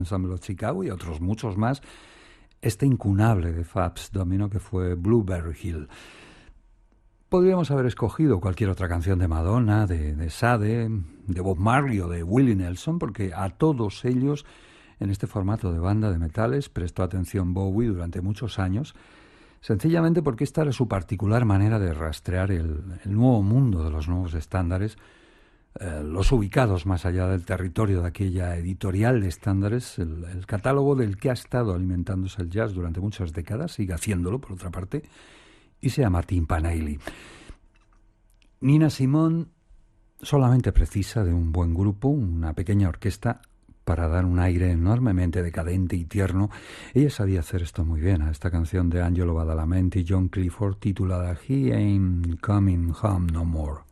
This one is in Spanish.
Ensemble of Chicago y a otros muchos más, este incunable de Fats Domino que fue Blueberry Hill. Podríamos haber escogido cualquier otra canción de Madonna, de Sade, de Bob Marley o de Willie Nelson, porque a todos ellos, en este formato de banda de metales, prestó atención Bowie durante muchos años, sencillamente porque esta era su particular manera de rastrear el nuevo mundo de los nuevos estándares, los ubicados más allá del territorio de aquella editorial de estándares, el catálogo del que ha estado alimentándose el jazz durante muchas décadas, sigue haciéndolo por otra parte, y se llama Tim Panelli. Nina Simone solamente precisa de un buen grupo, una pequeña orquesta, para dar un aire enormemente decadente y tierno. Ella sabía hacer esto muy bien, a esta canción de Angelo Badalamenti y John Clifford titulada He Ain't Coming Home No More.